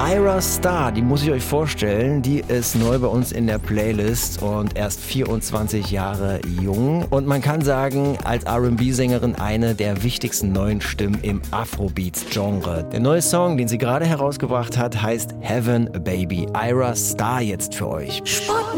Ira Starr, die muss ich euch vorstellen, die ist neu bei uns in der Playlist und erst 24 Jahre jung. Und man kann sagen, als R&B-Sängerin eine der wichtigsten neuen Stimmen im Afrobeats-Genre. Der neue Song, den sie gerade herausgebracht hat, heißt Heaven Baby. Ira Starr jetzt für euch.